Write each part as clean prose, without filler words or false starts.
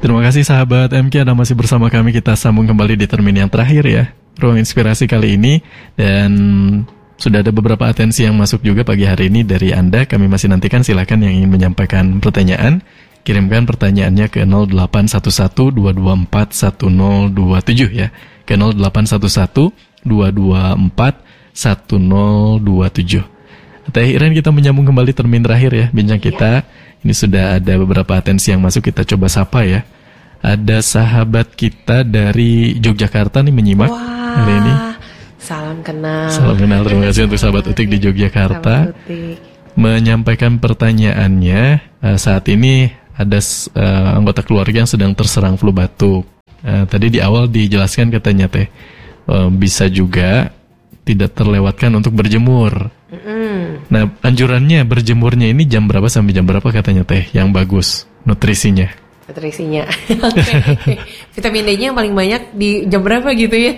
Terima kasih sahabat MK, Anda masih bersama kami. Kita sambung kembali di termin yang terakhir ya, Ruang Inspirasi kali ini. Dan sudah ada beberapa atensi yang masuk juga pagi hari ini dari Anda. Kami masih nantikan, silakan yang ingin menyampaikan pertanyaan, kirimkan pertanyaannya ke 0811-224-1027 ya, ke 0811-224-1027. Teh Iren, kita menyambung kembali termin terakhir ya, bincang kita. Ini sudah ada beberapa atensi yang masuk, kita coba sapa ya. Ada sahabat kita dari Yogyakarta nih menyimak hari ini. Salam kenal. Salam kenal, terima kasih untuk sahabat Utik di Yogyakarta. Menyampaikan pertanyaannya, saat ini ada anggota keluarga yang sedang terserang flu batuk. Tadi di awal dijelaskan katanya Teh, bisa juga tidak terlewatkan untuk berjemur. Nah, anjurannya berjemurnya ini jam berapa sampai jam berapa katanya Teh yang bagus nutrisinya? Nutrisinya. Oke. Vitamin D-nya yang paling banyak di jam berapa gitu ya.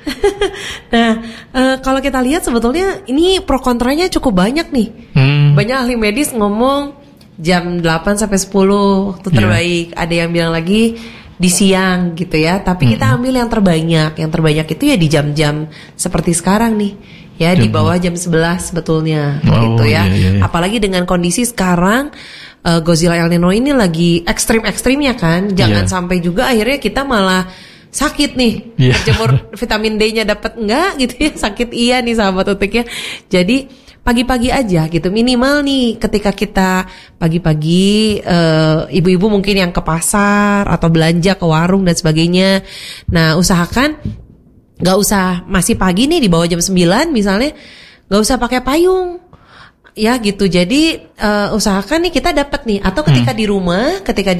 Nah, kalau kita lihat sebetulnya ini pro kontranya cukup banyak nih. Banyak ahli medis ngomong jam 8 sampai 10 waktu terbaik. Ada yang bilang lagi di siang gitu ya. Tapi kita ambil yang terbanyak. Yang terbanyak itu ya di jam-jam seperti sekarang nih. Ya, di bawah jam 11 sebetulnya gitu ya. Iya. Apalagi dengan kondisi sekarang Godzilla El Nino ini lagi ekstrim-ekstrimnya kan. Jangan sampai juga akhirnya kita malah sakit nih. Berjemur vitamin D-nya dapat enggak gitu ya. Sakit iya nih sahabat Utik ya. Jadi pagi-pagi aja gitu, minimal nih ketika kita pagi-pagi ibu-ibu mungkin yang ke pasar atau belanja ke warung dan sebagainya. Nah, usahakan gak usah masih pagi nih di bawah jam 9 misalnya, gak usah pakai payung ya gitu. Jadi usahakan nih kita dapat nih, atau ketika di rumah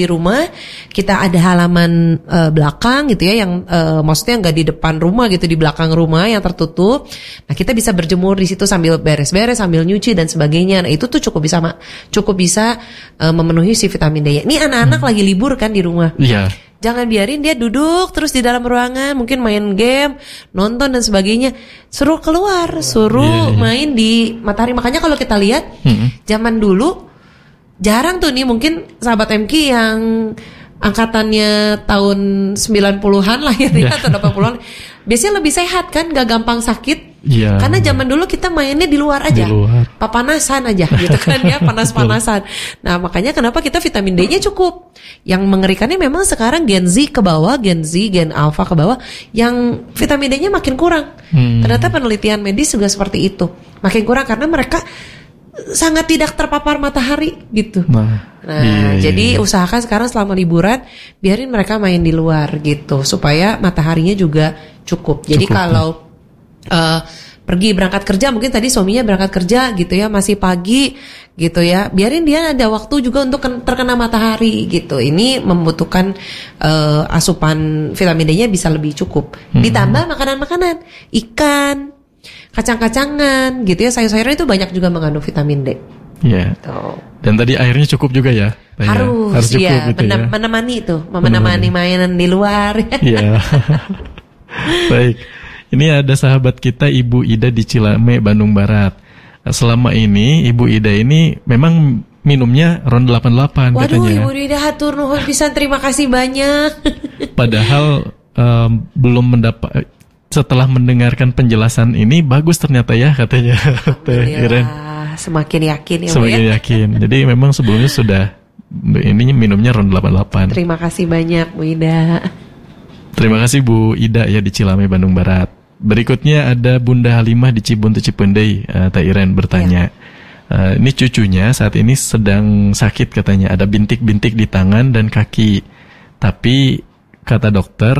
kita ada halaman belakang gitu ya, yang maksudnya nggak di depan rumah gitu, di belakang rumah yang tertutup. Nah, kita bisa berjemur di situ sambil beres-beres, sambil nyuci dan sebagainya. Nah, itu tuh cukup bisa memenuhi si vitamin D. Ini anak-anak lagi libur kan di rumah. Iya. Jangan biarin dia duduk terus di dalam ruangan, mungkin main game, nonton dan sebagainya. Suruh keluar, main di matahari. Makanya kalau kita lihat zaman dulu jarang tuh nih, mungkin sahabat MK yang angkatannya tahun 90-an lahirnya atau 80-an, biasanya lebih sehat kan, gak gampang sakit. Karena zaman dulu kita mainnya di luar aja, papanasan aja gitu kan ya, panas-panasan. Nah, makanya kenapa kita vitamin D-nya cukup. Yang mengerikannya memang sekarang Gen Z ke bawah, Gen Alpha ke bawah, yang vitamin D-nya makin kurang. Ternyata penelitian medis juga seperti itu, makin kurang karena mereka sangat tidak terpapar matahari gitu. Jadi usahakan sekarang selama liburan biarin mereka main di luar gitu, supaya mataharinya juga cukup. Jadi kalau pergi berangkat kerja, mungkin tadi suaminya berangkat kerja gitu ya, masih pagi gitu ya, biarin dia ada waktu juga untuk terkena matahari gitu. Ini membutuhkan asupan vitamin D-nya bisa lebih cukup. Ditambah makanan-makanan, ikan, kacang-kacangan gitu ya, sayur-sayuran itu banyak juga mengandung vitamin D. Iya. Gitu. Dan tadi airnya cukup juga ya? Harus cukup ya, gitu ya. Menemani mainan di luar. Iya. Baik. Ini ada sahabat kita Ibu Ida di Cilame, Bandung Barat. Selama ini Ibu Ida ini memang minumnya ron 88 katanya. Waduh, Ibu Ida hatur nuhun pisan, terima kasih banyak. Padahal belum mendapat, setelah mendengarkan penjelasan ini bagus ternyata ya katanya. Alhamdulillah, semakin yakin ya. Semakin yakin. Jadi memang sebelumnya sudah ini minumnya ron 88. Terima kasih banyak Bu Ida. Terima kasih Bu Ida ya di Cilame, Bandung Barat. Berikutnya ada Bunda Halimah di Cibuntu Cipendei, Teh Iren bertanya. Ini cucunya saat ini sedang sakit katanya, ada bintik-bintik di tangan dan kaki. Tapi kata dokter,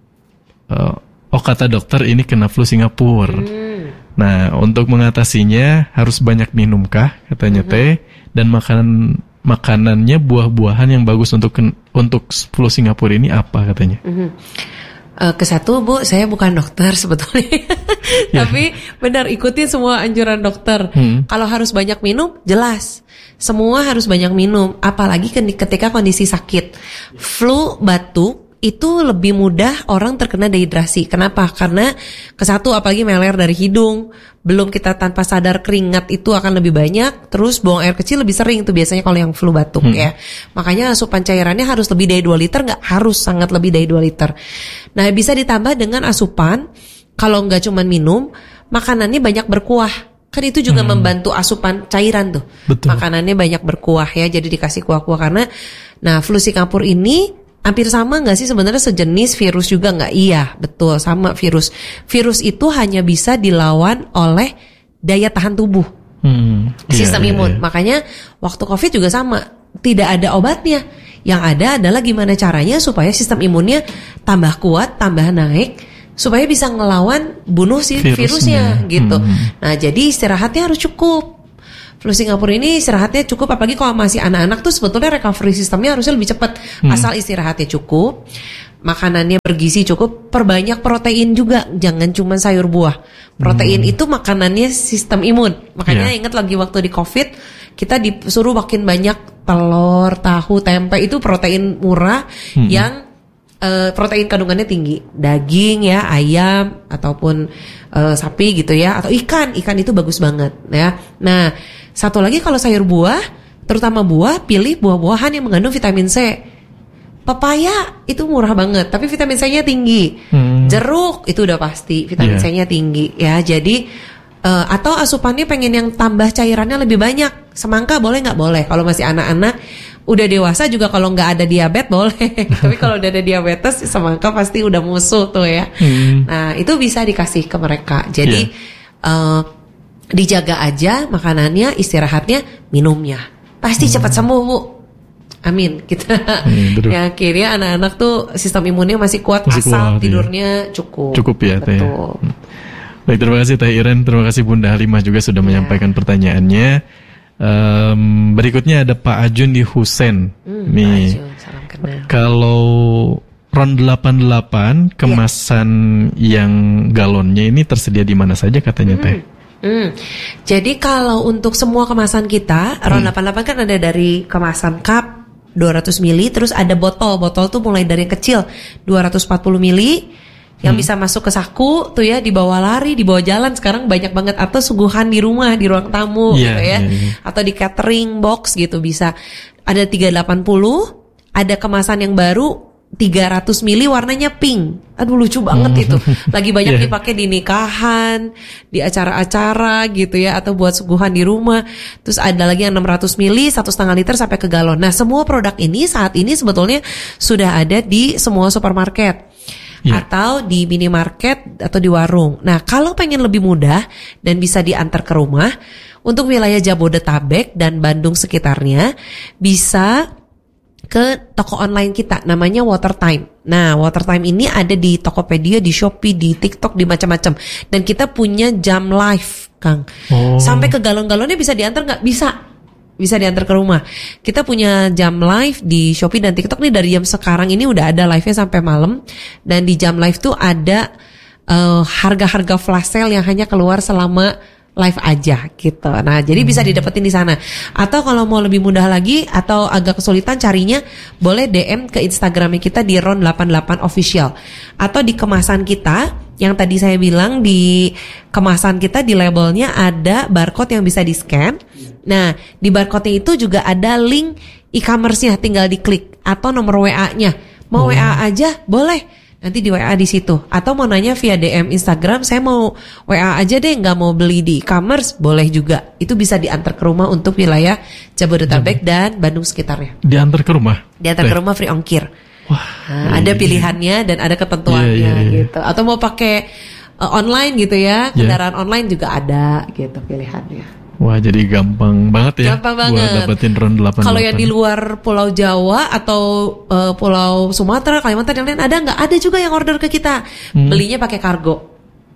kata dokter ini kena flu Singapura. Nah, untuk mengatasinya harus banyak minumkah katanya Teh, dan makanannya buah-buahan yang bagus untuk flu Singapura ini apa katanya? Kesatu Bu, saya bukan dokter sebetulnya. Tapi benar, ikutin semua anjuran dokter. Kalau harus banyak minum, jelas semua harus banyak minum. Apalagi ketika kondisi sakit, flu, batuk itu lebih mudah orang terkena dehidrasi. Kenapa? Karena kesatu apalagi meler dari hidung, belum kita tanpa sadar keringat itu akan lebih banyak, terus buang air kecil lebih sering tuh biasanya kalau yang flu batuk ya. Makanya asupan cairannya harus lebih dari 2 liter, nggak harus sangat lebih dari 2 liter. Nah bisa ditambah dengan asupan, kalau nggak cuma minum, makanannya banyak berkuah. Kan itu juga membantu asupan cairan tuh. Betul. Makanannya banyak berkuah ya, jadi dikasih kuah-kuah karena, nah flu Singapura ini hampir sama nggak sih sebenarnya, sejenis virus juga nggak? Iya, betul sama virus. Virus itu hanya bisa dilawan oleh daya tahan tubuh, sistem imun. Makanya waktu COVID juga sama, tidak ada obatnya. Yang ada adalah gimana caranya supaya sistem imunnya tambah kuat, tambah naik, supaya bisa ngelawan bunuh si virusnya gitu. Nah jadi istirahatnya harus cukup. Flu Singapura ini istirahatnya cukup, apalagi kalau masih anak-anak tuh sebetulnya recovery sistemnya harusnya lebih cepat. Asal istirahatnya cukup, makanannya bergizi cukup, perbanyak protein juga, jangan cuma sayur buah. Protein itu makanannya sistem imun. Makanya ingat lagi waktu di COVID, kita disuruh makin banyak telur, tahu, tempe, itu protein murah yang protein kandungannya tinggi. Daging ya, ayam ataupun sapi gitu ya, atau ikan itu bagus banget ya. Nah, satu lagi kalau sayur buah, terutama buah, pilih buah-buahan yang mengandung vitamin C. Pepaya itu murah banget, tapi vitamin C-nya tinggi. Jeruk itu udah pasti vitamin C-nya tinggi ya. Jadi atau asupannya pengen yang tambah cairannya lebih banyak, semangka boleh nggak? Boleh. Kalau masih anak-anak, udah dewasa juga kalau nggak ada diabetes boleh. Tapi kalau udah ada diabetes, semangka pasti udah musuh tuh ya. Nah itu bisa dikasih ke mereka. Jadi dijaga aja makanannya, istirahatnya, minumnya. Pasti cepat sembuh Bu. Amin. Kita yakin ya anak-anak tuh sistem imunnya masih kuat, asal tidurnya cukup. Cukup ya. Betul. Baik, terima kasih Teh Iren, terima kasih Bunda Halimah juga sudah menyampaikan pertanyaannya. Berikutnya ada Pak Ajun di Husen. Nih, Pak Ajun, salam kenal. Kalau RON 88 kemasan yang galonnya ini tersedia di mana saja katanya Teh? Jadi kalau untuk semua kemasan kita, RON 88 kan ada dari kemasan cup 200 ml, terus ada botol tuh mulai dari yang kecil 240 ml yang bisa masuk ke saku tuh ya, dibawa lari, dibawa jalan sekarang banyak banget, atau suguhan di rumah, di ruang tamu gitu ya, atau di catering box gitu bisa. Ada 380, ada kemasan yang baru 300 mili warnanya pink. Aduh lucu banget itu. Lagi banyak dipakai di nikahan, di acara-acara gitu ya, atau buat suguhan di rumah. Terus ada lagi yang 600 mili, 1,5 liter sampai ke galon. Nah semua produk ini saat ini sebetulnya sudah ada di semua supermarket atau di minimarket atau di warung. Nah kalau pengen lebih mudah dan bisa diantar ke rumah, untuk wilayah Jabodetabek dan Bandung sekitarnya bisa ke toko online kita, namanya Watertime. Nah, Watertime ini ada di Tokopedia, di Shopee, di TikTok, di macam-macam. Dan kita punya jam live, Kang. Sampai ke galon-galonnya bisa diantar nggak? Bisa diantar ke rumah. Kita punya jam live di Shopee dan TikTok nih, dari jam sekarang ini udah ada live-nya sampai malam. Dan di jam live tuh ada harga-harga flash sale yang hanya keluar selama live aja gitu. Nah, jadi bisa didapetin di sana. Atau kalau mau lebih mudah lagi atau agak kesulitan carinya, boleh DM ke Instagramnya kita di RON 88 official. Atau di kemasan kita, yang tadi saya bilang di kemasan kita di labelnya ada barcode yang bisa di-scan. Nah, di barcode-nya itu juga ada link e-commerce-nya, tinggal diklik, atau nomor WA-nya. Mau WA aja boleh. Nanti di WA di situ. Atau mau nanya via DM Instagram, saya mau WA aja deh, nggak mau beli di e-commerce, boleh juga. Itu bisa diantar ke rumah untuk wilayah Jabodetabek dan Bandung sekitarnya. Diantar ke rumah? Diantar ke rumah free ongkir. Wah, ada pilihannya dan ada ketentuannya gitu. Atau mau pakai online gitu ya, kendaraan online juga ada gitu pilihannya. Wah, jadi gampang banget ya. Gampang banget buat dapetin RON 88. Kalau yang di luar Pulau Jawa atau Pulau Sumatera, Kalimantan yang lain ada nggak? Ada juga yang order ke kita. Belinya pakai kargo.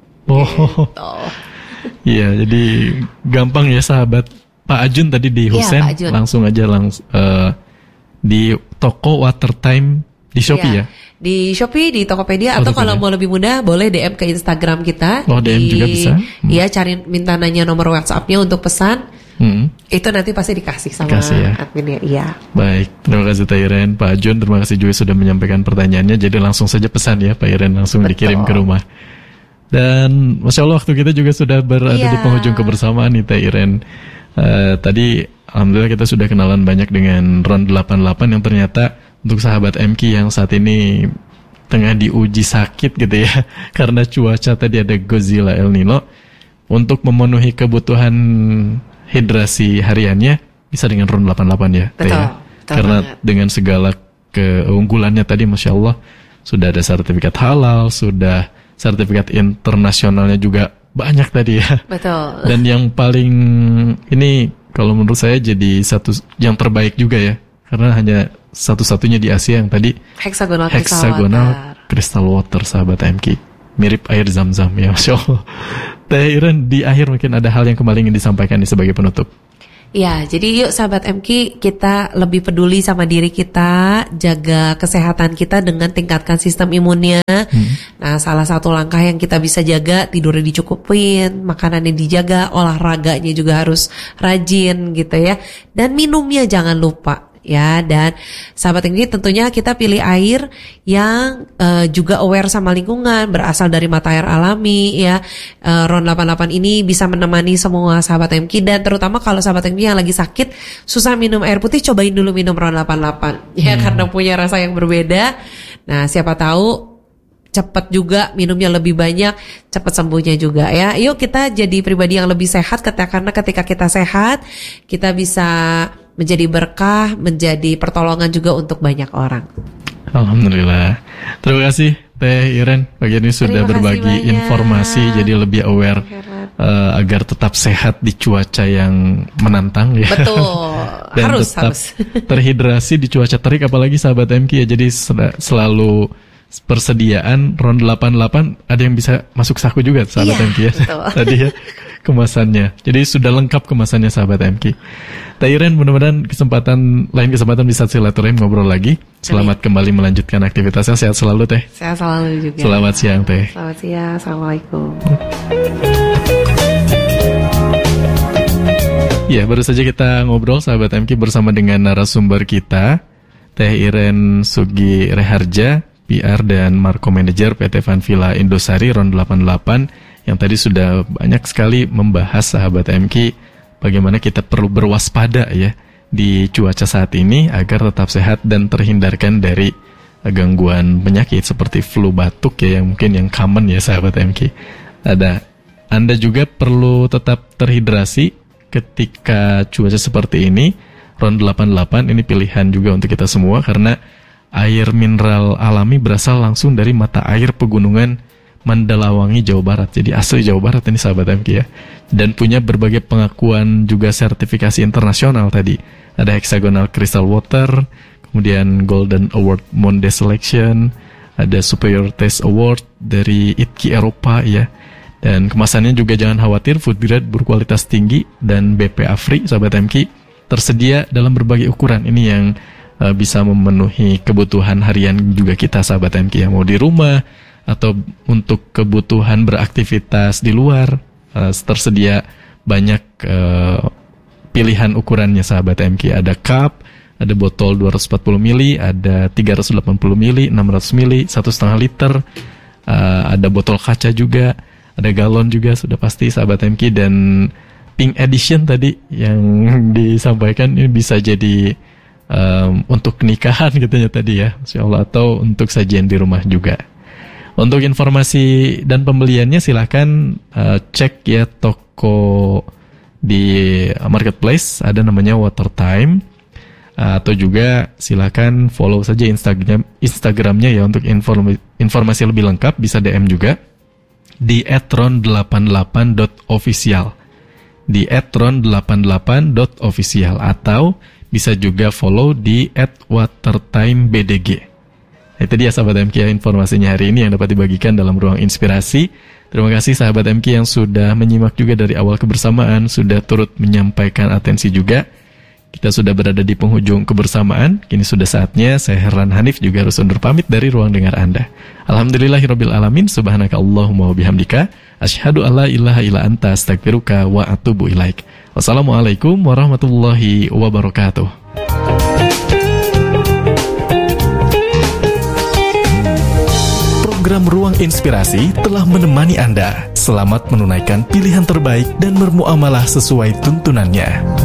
Iya, jadi gampang ya sahabat. Pak Ajun tadi di Husen, langsung aja di toko Watertime di Shopee ya. Di Shopee, di Tokopedia, atau kalau mau lebih mudah boleh DM ke Instagram kita. DM juga bisa. Iya, minta nanya nomor WhatsApp-nya untuk pesan. Itu nanti pasti dikasih sama adminnya. Iya. Baik, terima kasih Teh Iren. Pak Jun, terima kasih juga sudah menyampaikan pertanyaannya. Jadi langsung saja pesan ya Pak Iren, langsung dikirim ke rumah. Dan Masya Allah waktu kita juga sudah berada di penghujung kebersamaan nih Teh Iren. Tadi alhamdulillah kita sudah kenalan banyak dengan Ron 88 yang ternyata untuk sahabat MQ yang saat ini tengah diuji sakit gitu ya karena cuaca tadi ada Godzilla El Nino, untuk memenuhi kebutuhan hidrasi hariannya bisa dengan Ron 88 ya. Betul karena banget. dengan segala keunggulannya tadi Masya Allah, sudah ada sertifikat halal, sudah sertifikat internasionalnya juga banyak tadi ya. Betul. Dan yang paling ini kalau menurut saya jadi satu yang terbaik juga ya, karena hanya satu-satunya di Asia yang tadi hexagonal crystal water sahabat MQ, mirip air zam-zam ya Masya Allah. Teh Iren, di akhir mungkin ada hal yang kembali ingin disampaikan nih sebagai penutup. Ya, jadi yuk sahabat MQ, kita lebih peduli sama diri kita, jaga kesehatan kita dengan tingkatkan sistem imunnya. Nah, salah satu langkah yang kita bisa jaga, tidurnya dicukupin, makanannya dijaga, olahraganya juga harus rajin gitu ya. Dan minumnya jangan lupa. Ya, dan sahabat ini tentunya kita pilih air yang juga aware sama lingkungan, berasal dari mata air alami ya. Ron 88 ini bisa menemani semua sahabat MQ, dan terutama kalau sahabat MQ yang lagi sakit susah minum air putih, cobain dulu minum Ron 88 ya, karena punya rasa yang berbeda. Nah, siapa tahu cepat juga minumnya lebih banyak, cepat sembuhnya juga ya. Yuk kita jadi pribadi yang lebih sehat, karena ketika kita sehat kita bisa menjadi berkah, menjadi pertolongan juga untuk banyak orang. Alhamdulillah. Terima kasih Teh Iren pagi ini sudah berbagi informasi, jadi lebih aware agar tetap sehat di cuaca yang menantang ya. Betul. Dan tetap terhidrasi di cuaca terik, apalagi sahabat MQ ya. Jadi selalu persediaan Ron 88 ada yang bisa masuk saku juga sahabat MQ ya. Tadi ya kemasannya. Jadi sudah lengkap kemasannya sahabat MQ. Teh Iren, mudah-mudahan lain kesempatan bisa silaturahim ngobrol lagi. Selamat kembali melanjutkan aktivitasnya. Sehat selalu Teh. Sehat selalu juga. Selamat siang Teh. Selamat siang. Assalamualaikum. Ya, baru saja kita ngobrol sahabat MQ bersama dengan narasumber kita Teh Iren Sugi Reharja, PR dan Marko Manager PT Van Villa Indosari Ron 88, yang tadi sudah banyak sekali membahas sahabat MQ bagaimana kita perlu berwaspada ya di cuaca saat ini agar tetap sehat dan terhindarkan dari gangguan penyakit seperti flu batuk ya, yang mungkin yang common ya sahabat MQ. Anda juga perlu tetap terhidrasi ketika cuaca seperti ini. Ron 88 ini pilihan juga untuk kita semua, karena air mineral alami berasal langsung dari mata air pegunungan Mandalawangi, Jawa Barat. Jadi asli Jawa Barat ini sahabat MQ ya. Dan punya berbagai pengakuan juga sertifikasi internasional tadi. Ada hexagonal crystal water, kemudian Golden Award Monde Selection, ada Superior Taste Award dari ITKI Eropa ya. Dan kemasannya juga jangan khawatir, food grade berkualitas tinggi dan BPA free sahabat MQ. Tersedia dalam berbagai ukuran. Ini yang bisa memenuhi kebutuhan harian juga kita sahabat MQ yang mau di rumah atau untuk kebutuhan beraktivitas di luar. Tersedia banyak pilihan ukurannya sahabat MQ. Ada cup, ada botol 240 ml, ada 380 ml, 600 ml, 1,5 liter, ada botol kaca juga, ada galon juga sudah pasti sahabat MQ. Dan pink edition tadi yang disampaikan ini bisa jadi untuk nikahan katanya tadi ya, Masya Allah, atau untuk sajian di rumah juga. Untuk informasi dan pembeliannya silahkan cek ya toko di marketplace, ada namanya Watertime, atau juga silahkan follow saja Instagramnya ya untuk informasi lebih lengkap. Bisa DM juga di @ron88.official, di @ron88.official, atau bisa juga follow di @watertimebdg. Itu dia sahabat MQ ya, informasinya hari ini yang dapat dibagikan dalam ruang inspirasi. Terima kasih sahabat MQ yang sudah menyimak juga dari awal kebersamaan, sudah turut menyampaikan atensi juga. Kita sudah berada di penghujung kebersamaan. Kini sudah saatnya saya Herlan Hanif juga harus undur pamit dari ruang dengar Anda. Alhamdulillahirabbil alamin, subhanaka Allahumma wa bihamdika, asyhadu alla ilaha illa anta, astaghfiruka wa atubu ilaik. Wassalamualaikum warahmatullahi wabarakatuh. Program Ruang Inspirasi telah menemani Anda. Selamat menunaikan pilihan terbaik dan bermuamalah sesuai tuntunannya.